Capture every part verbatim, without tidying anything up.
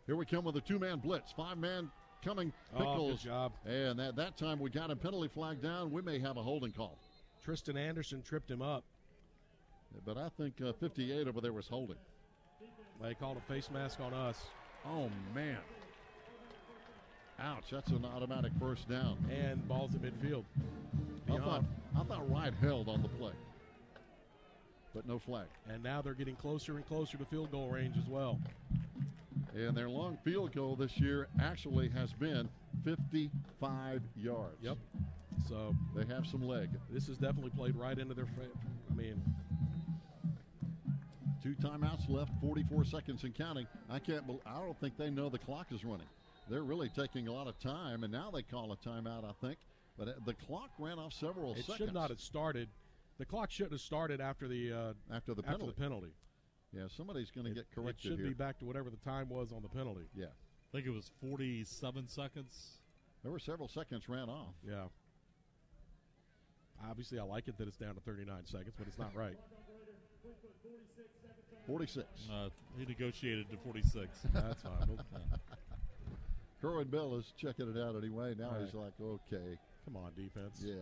Here we come with a two-man blitz. Five-man coming. Pickles. Oh, good job. And at that time, we got a penalty flag down. We may have a holding call. Tristan Anderson tripped him up. But I think uh, fifty-eight over there was holding. They called a face mask on us. Oh, man. Ouch, that's an automatic first down. And balls at midfield. I thought, I thought Wright held on the play. But no flag. And now they're getting closer and closer to field goal range as well. And their long field goal this year actually has been fifty-five yards. Yep. So they have some leg. This has definitely played right into their fa- I mean, two timeouts left, forty-four seconds and counting. I can't. Be- I don't think they know the clock is running. They're really taking a lot of time, and now they call a timeout, I think. But the clock ran off several it seconds. It should not have started. The clock shouldn't have started after the uh, after the penalty. After the penalty. Yeah, somebody's going to get corrected here. It should here. be back to whatever the time was on the penalty. Yeah. I think it was forty-seven seconds. There were several seconds ran off. Yeah. Obviously, I like it that it's down to thirty-nine seconds, but it's not right. forty-six. Uh, he negotiated to forty-six. That's fine. Kerwin Bell is checking it out anyway. Now right. he's like, okay. Come on, defense. Yeah.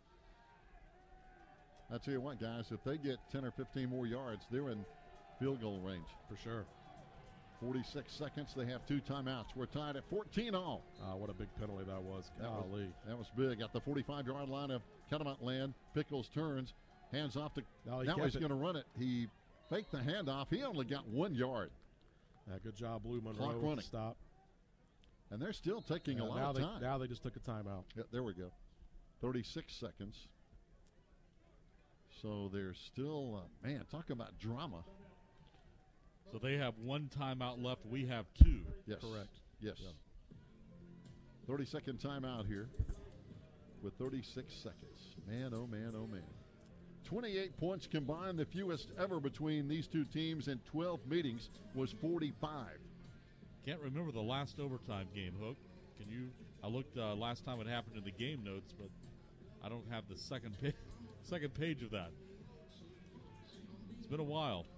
I tell you what, guys, if they get ten or fifteen more yards, they're in field goal range. For sure. forty-six seconds. They have two timeouts. We're tied at fourteen all. Uh, what a big penalty that was. That Golly. was, that was big. At the forty-five-yard line of Catamount land, Pickles turns, hands off to no, he now he's it. going to run it. He faked the handoff. He only got one yard. Yeah, good job, Blue Monroe. Clock running. Stop. And they're still taking yeah, a lot now of they, time. Now they just took a timeout. Yeah, there we go. thirty-six seconds. So there's still, uh, man, talk about drama. So they have one timeout left. We have two. Yes. Correct. Yes. Yeah. thirty-second timeout here with thirty-six seconds. Man, oh, man, oh, man. twenty-eight points combined. The fewest ever between these two teams in twelve meetings was forty-five. Can't remember the last overtime game, Hook. Can you? I looked uh, last time it happened in the game notes, but I don't have the second page, second page of that. It's been a while.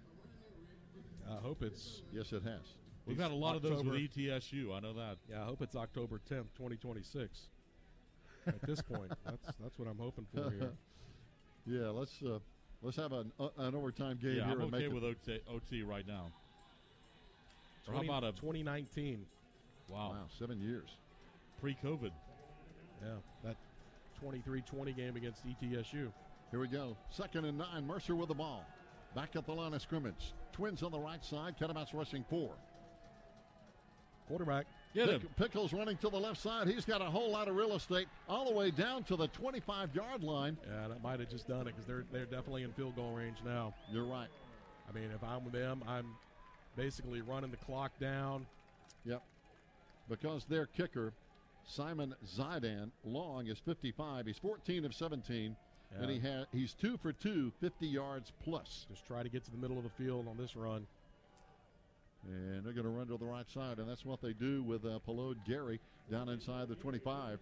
I hope it's. Yes, it has. We've had a lot October, of those with E T S U. I know that. Yeah, I hope it's October tenth, twenty twenty-six. At this point, that's that's what I'm hoping for here. Yeah, let's uh, let's have an uh, an overtime game yeah, here. I'm and okay make with it. O T, O T right now. Or twenty, how about a twenty nineteen? Wow, wow, seven years pre-COVID. Yeah, that twenty-three twenty game against E T S U. Here we go. Second and nine. Mercer with the ball. Back at the line of scrimmage. Twins on the right side. Catamount's rushing four. Quarterback. Get Pick, him. Pickles running to the left side. He's got a whole lot of real estate all the way down to the twenty-five-yard line. Yeah, that might have just done it because they're they're definitely in field goal range now. You're right. I mean, if I'm with them, I'm basically running the clock down. Yep. Because their kicker, Simon Zidane, long is fifty-five. He's fourteen of seventeen, yeah. and he ha- he's two for two, fifty yards plus. Just try to get to the middle of the field on this run. And they're going to run to the right side, and that's what they do with uh, Pelode Gary down inside the twenty-five.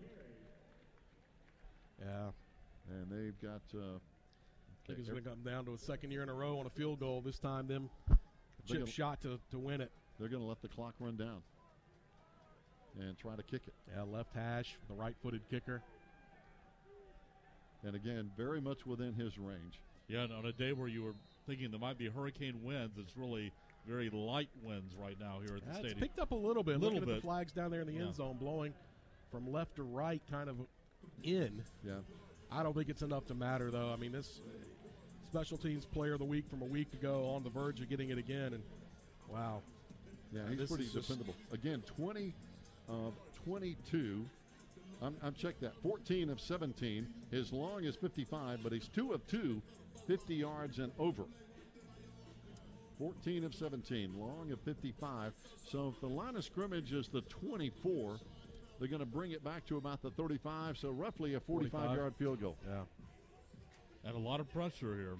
Yeah. And they've got. Uh, I think it's going to come down to a second year in a row on a field goal. This time, them chip gonna, shot to, to win it. They're going to let the clock run down and try to kick it. Yeah, left hash, the right-footed kicker. And again, very much within his range. Yeah, and on a day where you were thinking there might be hurricane winds, it's really very light winds right now here at the yeah, stadium. It's picked up a little bit. Little Looking bit. at the flags down there in the yeah. end zone blowing from left to right, kind of in. Yeah. I don't think it's enough to matter, though. I mean, this special teams player of the week from a week ago on the verge of getting it again, and wow. Yeah, he's this pretty is just dependable. Again, twenty of twenty-two. I'm, I'm check that. fourteen of seventeen. His long is fifty-five, but he's two of two, fifty yards and over. fourteen of seventeen, long of fifty-five. So if the line of scrimmage is the twenty-four, they're going to bring it back to about the thirty-five, so roughly a forty-five-yard field goal. Yeah. And a lot of pressure here.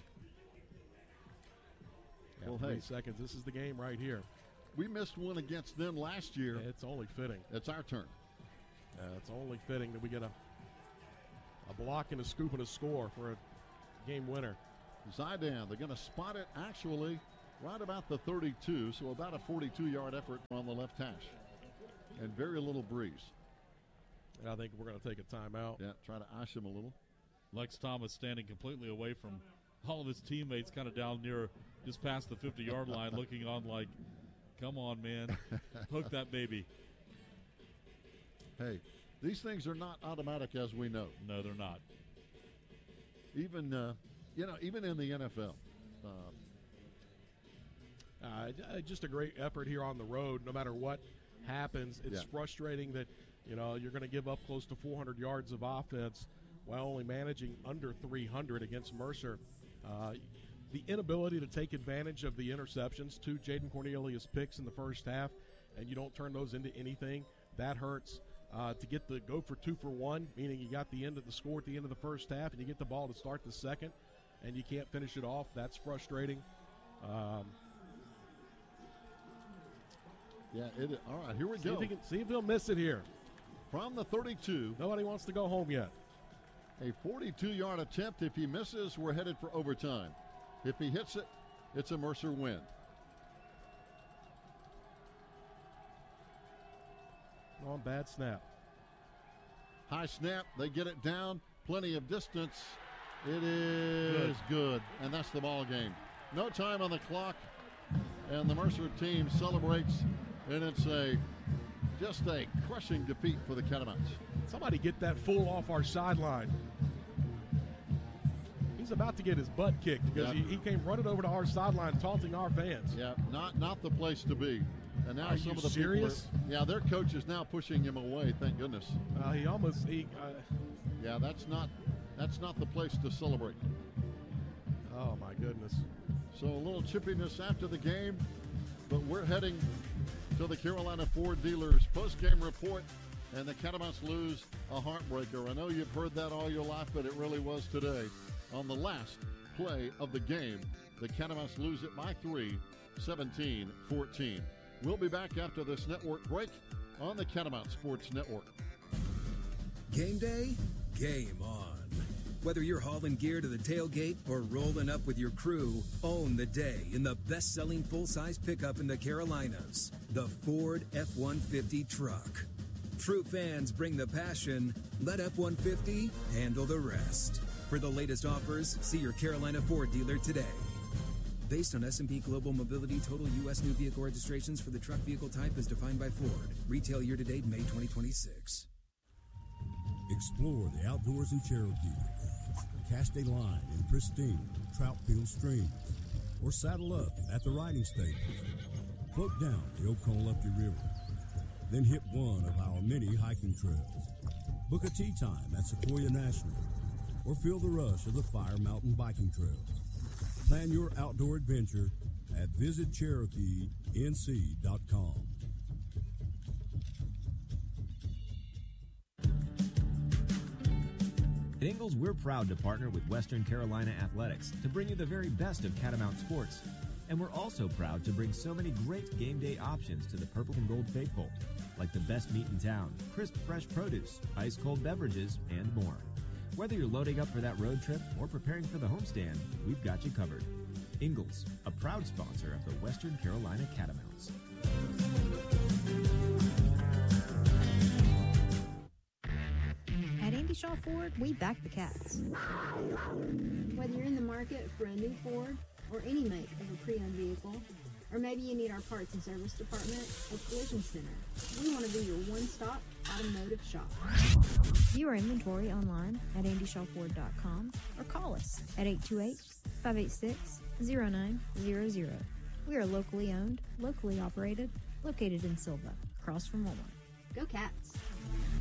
Yeah, well, three hey. seconds. This is the game right here. We missed one against them last year. Yeah, it's only fitting. It's our turn. Yeah, it's only fitting that we get a a block and a scoop and a score for a game winner. Zidane, they're going to spot it actually right about the thirty-two, so about a forty-two-yard effort on the left hash. And very little breeze. And I think we're going to take a timeout. Yeah, try to ice him a little. Lex Thomas standing completely away from all of his teammates, kind of down near just past the fifty-yard line, looking on like, come on, man, hook that baby. Hey, these things are not automatic, as we know. No, they're not. Even, uh, you know, even in the N F L. Uh, Uh, just a great effort here on the road. No matter what happens, it's Yeah. frustrating that, you know, you're going to give up close to four hundred yards of offense while only managing under three hundred against Mercer. Uh, the inability to take advantage of the interceptions, two Jaden Cornelius picks in the first half, and you don't turn those into anything, that hurts. Uh, to get the go for two for one, meaning you got the end of the score at the end of the first half, and you get the ball to start the second, and you can't finish it off. That's frustrating. Um, yeah, it is. All right, here we see go. If he can, see if he'll miss it here. From the thirty-two. Nobody wants to go home yet. A forty-two-yard attempt. If he misses, we're headed for overtime. If he hits it, it's a Mercer win. On bad snap. High snap. They get it down. Plenty of distance. It is good. good. And that's the ball game. No time on the clock. And the Mercer team celebrates. And it's a just a crushing defeat for the Catamounts. Somebody get that fool off our sideline. He's about to get his butt kicked because Yep. he, he came running over to our sideline taunting our fans. Yeah, not not the place to be. And now Are some you of the serious? people are, yeah, their coach is now pushing him away, thank goodness. Uh, he almost he. Uh, Yeah, that's not that's not the place to celebrate. oh my goodness. So a little chippiness after the game, but we're heading to the Carolina Ford Dealers post-game report, and the Catamounts lose a heartbreaker. I know you've heard that all your life, but it really was today. On the last play of the game, the Catamounts lose it by three, seventeen fourteen. We'll be back after this network break on the Catamount Sports Network. Game day, game on. Whether you're hauling gear to the tailgate or rolling up with your crew, own the day in the best-selling full-size pickup in the Carolinas, the Ford F one fifty truck. True fans bring the passion. Let F one fifty handle the rest. For the latest offers, see your Carolina Ford dealer today. Based on S and P Global Mobility, total U S new vehicle registrations for the truck vehicle type is defined by Ford. Retail year-to-date May twenty twenty-six. Explore the outdoors in Cherokee. Cast a line in pristine Troutfield streams, or saddle up at the riding stables. Float down the Okolufty River, then hit one of our many hiking trails. Book a tee time at Sequoia National, or feel the rush of the Fire Mountain biking trails. Plan your outdoor adventure at visit cherokee n c dot com. At Ingalls, we're proud to partner with Western Carolina Athletics to bring you the very best of Catamount sports. And we're also proud to bring so many great game day options to the Purple and Gold faithful, like the best meat in town, crisp fresh produce, ice-cold beverages, and more. Whether you're loading up for that road trip or preparing for the homestand, we've got you covered. Ingalls, a proud sponsor of the Western Carolina Catamounts. At Andy Shaw Ford, we back the Cats. Whether you're in the market for a new Ford or any make of a pre-owned vehicle, or maybe you need our parts and service department or collision center, we want to be your one-stop automotive shop. View our inventory online at andy shaw ford dot com or call us at eight two eight, five eight six, zero nine zero zero. We are locally owned, locally operated, located in Silva, across from Walmart. Go Cats!